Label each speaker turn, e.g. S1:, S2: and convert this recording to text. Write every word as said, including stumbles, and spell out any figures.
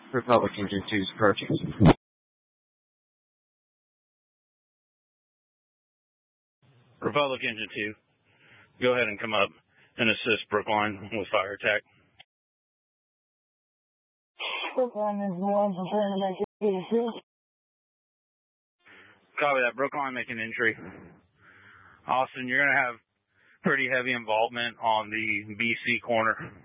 S1: Republic Engine two is approaching.
S2: Republic Engine two, go ahead and come up and assist Brookline with fire attack.
S3: Brookline is one, preparing to make it.
S2: Copy that. Brookline making entry. Austin, you're going to have pretty heavy involvement on the B C corner.